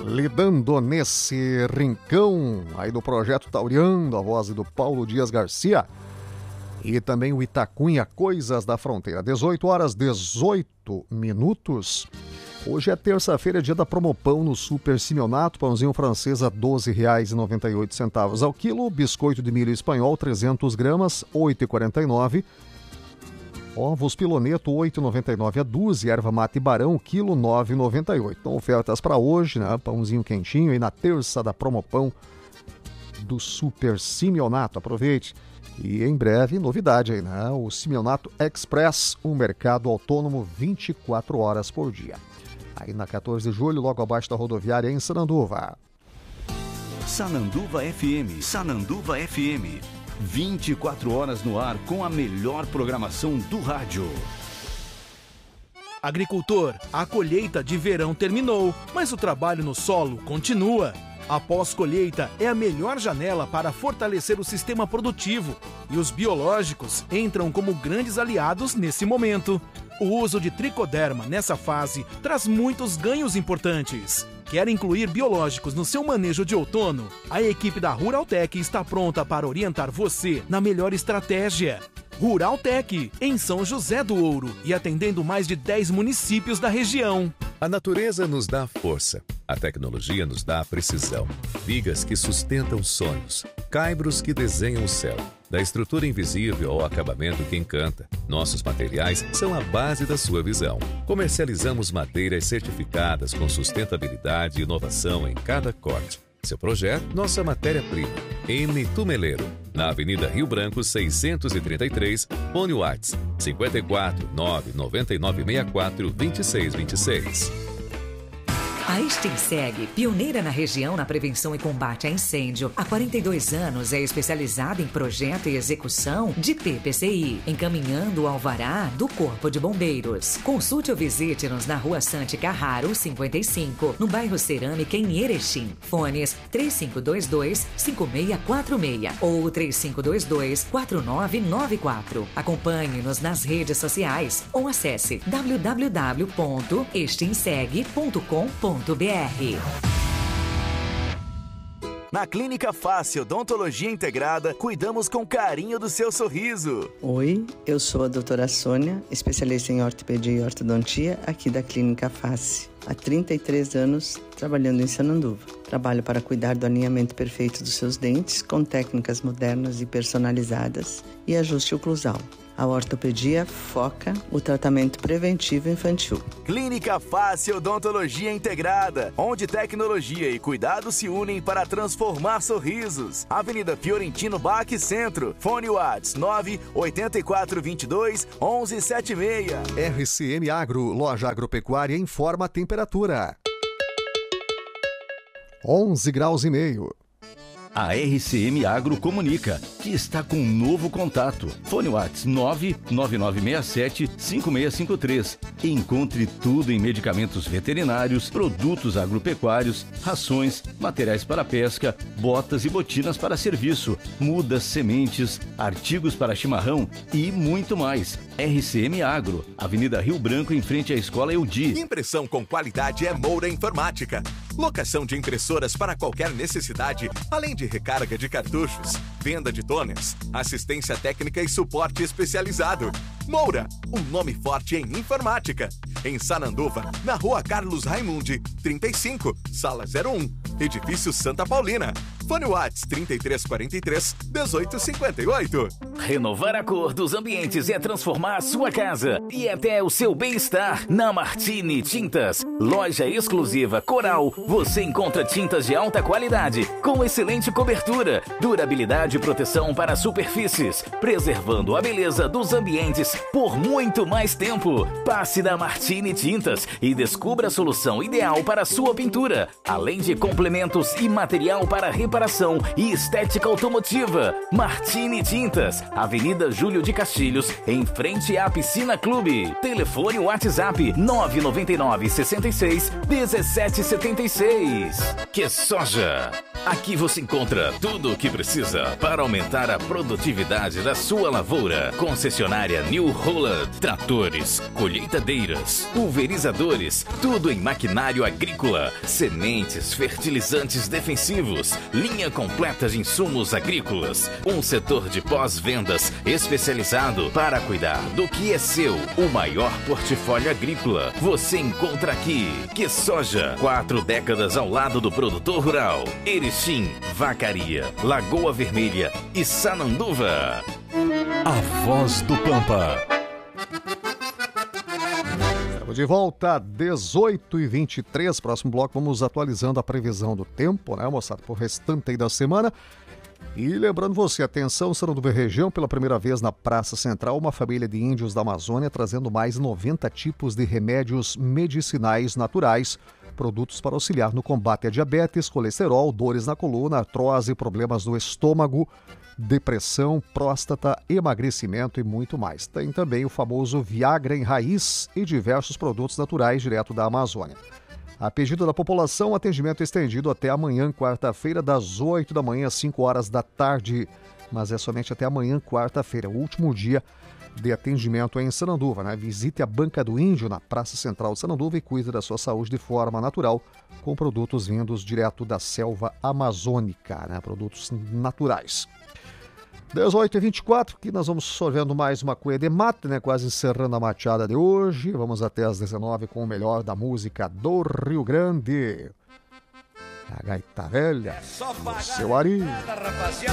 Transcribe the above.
lidando nesse rincão aí do Projeto Tauriando, a voz do Paulo Dias Garcia. E também o Itacunha, Coisas da Fronteira. 18h18. Hoje é terça-feira, dia da Promopão no Super Simeonato. Pãozinho francês a R$ 12,98 ao quilo. Biscoito de milho espanhol, 300 gramas, R$ 8,49. Ovos Piloneto, R$ 8,99 a dúzia. Erva mate barão, quilo, R$ 9,98. Então, ofertas para hoje, né? Pãozinho quentinho aí na terça da Promopão do Super Simeonato. Aproveite. E em breve, novidade aí, né? O Simeonato Express, um mercado autônomo 24 horas por dia. Aí na 14 de julho, logo abaixo da rodoviária em Sananduva. Sananduva FM, Sananduva FM. 24 horas no ar com a melhor programação do rádio. Agricultor, a colheita de verão terminou, mas o trabalho no solo continua. A pós-colheita é a melhor janela para fortalecer o sistema produtivo e os biológicos entram como grandes aliados nesse momento. O uso de tricoderma nessa fase traz muitos ganhos importantes. Quer incluir biológicos no seu manejo de outono? A equipe da Ruraltec está pronta para orientar você na melhor estratégia. Ruraltec, em São José do Ouro e atendendo mais de 10 municípios da região. A natureza nos dá força, a tecnologia nos dá precisão. Vigas que sustentam sonhos, caibros que desenham o céu. Da estrutura invisível ao acabamento que encanta, nossos materiais são a base da sua visão. Comercializamos madeiras certificadas com sustentabilidade e inovação em cada corte. Seu projeto, nossa matéria-prima. M. Tumeleiro, na Avenida Rio Branco 633, Fone Whats 54 99964 2626. A Extinseg, pioneira na região na prevenção e combate a incêndio, há 42 anos é especializada em projeto e execução de PPCI, encaminhando o alvará do Corpo de Bombeiros. Consulte ou visite-nos na Rua Sante Carraro, 55, no bairro Cerâmica, em Erechim. Fones 3522-5646 ou 3522-4994. Acompanhe-nos nas redes sociais ou acesse www.extinseg.com.br. Na Clínica Face Odontologia Integrada, cuidamos com carinho do seu sorriso. Oi, eu sou a doutora Sônia, especialista em ortopedia e ortodontia aqui da Clínica Face. Há 33 anos trabalhando em Sananduva. Trabalho para cuidar do alinhamento perfeito dos seus dentes com técnicas modernas e personalizadas e ajuste oclusal. A ortopedia foca o tratamento preventivo infantil. Clínica Face Odontologia Integrada, onde tecnologia e cuidado se unem para transformar sorrisos. Avenida Fiorentino Bach Centro. Fone Whats 98422-1176. RCM Agro, loja agropecuária, informa a temperatura. 11 graus e meio. A RCM Agro comunica que está com um novo contato. Fone Whats 99967-5653. Encontre tudo em medicamentos veterinários, produtos agropecuários, rações, materiais para pesca, botas e botinas para serviço, mudas, sementes, artigos para chimarrão e muito mais. RCM Agro, Avenida Rio Branco, em frente à Escola Eudi. Impressão com qualidade é Moura Informática. Locação de impressoras para qualquer necessidade, além de recarga de cartuchos, venda de toners, assistência técnica e suporte especializado. Moura, um nome forte em informática. Em Sananduva, na Rua Carlos Raimundi, 35, Sala 01, Edifício Santa Paulina. Fone Whats 3343-1858. Renovar a cor dos ambientes é transformar a sua casa e até o seu bem-estar. Na Martini Tintas, loja exclusiva Coral, você encontra tintas de alta qualidade, com excelente cobertura, durabilidade e proteção para superfícies, preservando a beleza dos ambientes por muito mais tempo. Passe na Martini Tintas e descubra a solução ideal para a sua pintura, além de complementos e material para reparação e estética automotiva. Martini Tintas, Avenida Júlio de Castilhos, em frente à Piscina Clube. Telefone WhatsApp 999 66 1776. Que soja! Aqui você encontra tudo o que precisa para aumentar a produtividade da sua lavoura. Concessionária New Holland, tratores, colheitadeiras, pulverizadores, tudo em maquinário agrícola, sementes, fertilizantes defensivos, linha completa de insumos agrícolas, um setor de pós-vendas especializado para cuidar do que é seu. O maior portfólio agrícola você encontra aqui. Que Soja, 4 décadas ao lado do produtor rural. Erechim, Vacaria, Lagoa Vermelha e Sananduva. A Voz do Pampa. Estamos de volta, 18h23. Próximo bloco, vamos atualizando a previsão do tempo, né, moçada, por restante aí da semana. E lembrando você, atenção, Sananduva região, pela primeira vez na Praça Central, uma família de índios da Amazônia trazendo mais 90 tipos de remédios medicinais naturais, produtos para auxiliar no combate a diabetes, colesterol, dores na coluna, artrose, problemas do estômago, depressão, próstata, emagrecimento e muito mais. Tem também o famoso Viagra em raiz e diversos produtos naturais direto da Amazônia. A pedido da população, atendimento estendido até amanhã, quarta-feira, das 8 da manhã às 5 horas da tarde. Mas é somente até amanhã, quarta-feira, o último dia de atendimento em Sananduva, né? Visite a Banca do Índio na Praça Central de Sananduva e cuide da sua saúde de forma natural, com produtos vindos direto da selva amazônica, né? Produtos naturais. 18h24, que nós vamos sorvendo mais uma cuia de mate, né? Quase encerrando a mateada de hoje. Vamos até às 19h com o melhor da música do Rio Grande. A Gaita Velha, seu Ari.